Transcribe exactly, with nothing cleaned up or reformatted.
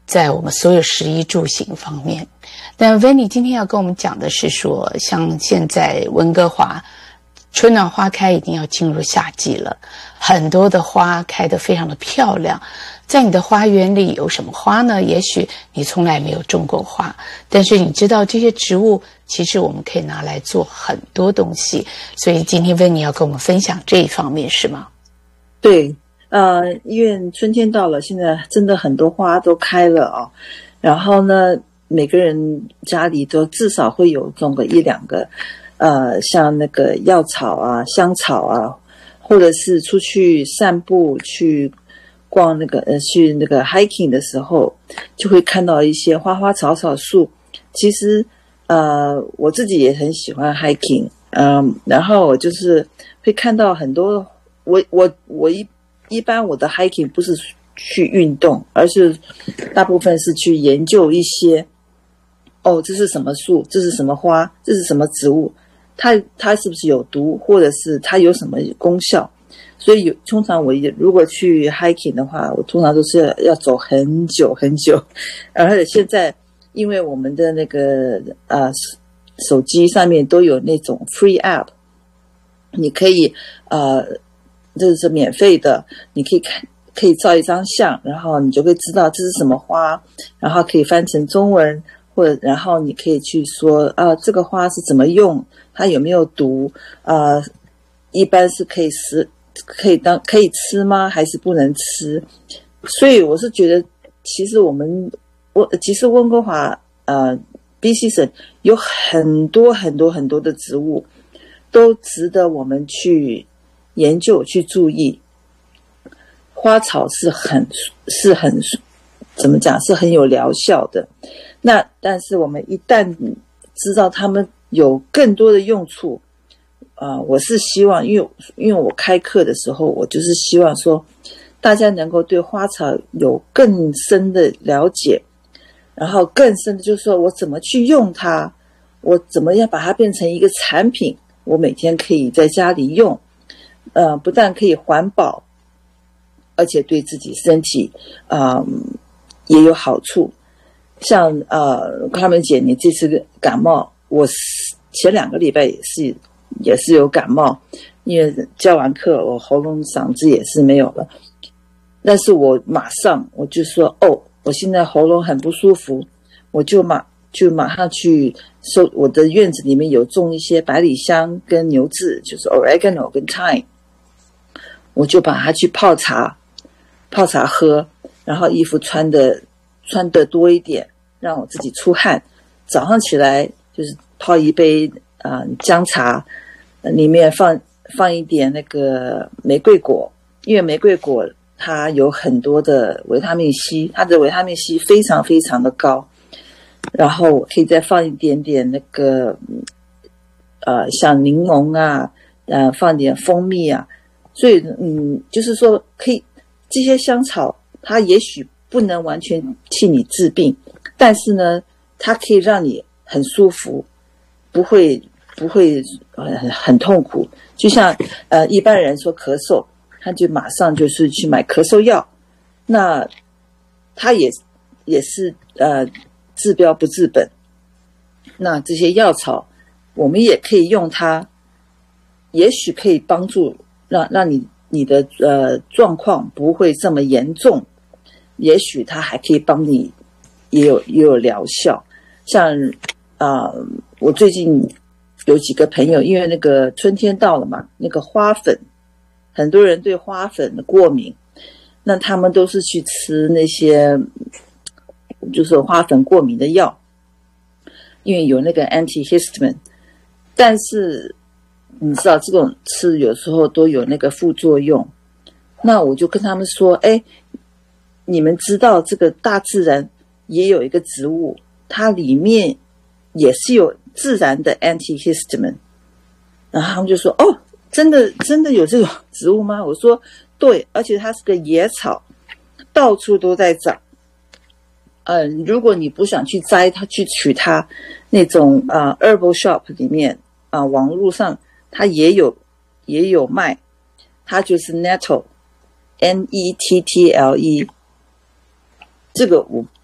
在我们所有食衣住行方面。但 Vanny 今天要跟我们讲的是说，像现在温哥华春暖花开，已经要进入夏季了，很多的花开得非常的漂亮。在你的花园里有什么花呢？也许你从来没有种过花，但是你知道这些植物其实我们可以拿来做很多东西，所以今天Vanny要跟我们分享这一方面，是吗？ 对，呃，因为春天到了，现在真的很多花都开了哦。然后呢，每个人家里都至少会有种个一两个，呃，像那个药草啊、香草啊，或者是出去散步去逛那个呃去那个 hiking 的时候，就会看到一些花花草草树。其实呃我自己也很喜欢 hiking， 嗯，然后我就是会看到很多，我我我一一般我的 hiking 不是去运动，而是大部分是去研究一些，哦，这是什么树，这是什么花，这是什么植物，它它是不是有毒，或者是它有什么功效。所以有通常我如果去 hiking 的话，我通常都是要走很久很久。而且现在因为我们的那个呃手机上面都有那种 free app， 你可以呃这是免费的，你可以看可以照一张相，然后你就会知道这是什么花，然后可以翻成中文，或者然后你可以去说啊这个花是怎么用，它有没有毒，呃一般是可以食可以当可以吃吗？还是不能吃？所以我是觉得，其实我们我其实温哥华呃 B C 省有很多很多很多的植物，都值得我们去研究去注意。花草是很是很怎么讲是很有疗效的，那但是我们一旦知道它们有更多的用处。呃，我是希望，因为因为我开课的时候，我就是希望说，大家能够对花草有更深的了解，然后更深的就是说我怎么去用它，我怎么样把它变成一个产品，我每天可以在家里用，呃，不但可以环保，而且对自己身体啊、呃、也有好处。像呃，卡门姐，你这次感冒，我前两个礼拜也是。也是有感冒，因为教完课我喉咙嗓子也是没有了，但是我马上我就说哦，我现在喉咙很不舒服，我就马就马上去收，我的院子里面有种一些百里香跟牛至，就是 oregano 跟 thyme， 我就把它去泡茶泡茶喝，然后衣服穿的穿的多一点，让我自己出汗，早上起来就是泡一杯啊、呃、姜茶，里面放放一点那个玫瑰果，因为玫瑰果它有很多的维他命 C， 它的维他命 C 非常非常的高，然后我可以再放一点点那个呃像柠檬啊，呃放点蜂蜜啊，所以嗯就是说可以这些香草它也许不能完全替你治病，但是呢它可以让你很舒服，不会不会很很痛苦，就像呃一般人说咳嗽，他就马上就是去买咳嗽药，那他也也是呃治标不治本。那这些药草我们也可以用它，也许可以帮助让让你你的呃状况不会这么严重，也许它还可以帮你也有也有疗效。像啊、呃，我最近有几个朋友，因为那个春天到了嘛，那个花粉，很多人对花粉的过敏，那他们都是去吃那些就是花粉过敏的药，因为有那个 antihistamine， 但是你知道这种吃有时候都有那个副作用。那我就跟他们说，哎，你们知道这个大自然也有一个植物，它里面也是有自然的 antihistamine， 然后他们就说，哦，真的真的有这种植物吗？我说对，而且它是个野草，到处都在长。呃，如果你不想去摘它，去取它，那种呃 herbal shop 里面啊、呃，网络上它也有也有卖，它就是 nettle， N E T T L E， 这个我